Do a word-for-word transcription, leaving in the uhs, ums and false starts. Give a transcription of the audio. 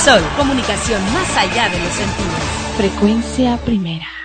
Sol, comunicación más allá de los sentidos. Frecuencia primera.